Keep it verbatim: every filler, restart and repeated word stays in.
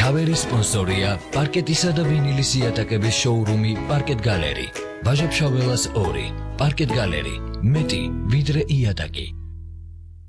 ქავერის სპონსორია პარკეტისა და ვინილის იატაკების შოურუმი პარკეტ გალერი. ბაჟაფშაველას ორი. პარკეტ გალერი. მეტი ვიდრე იატაკი.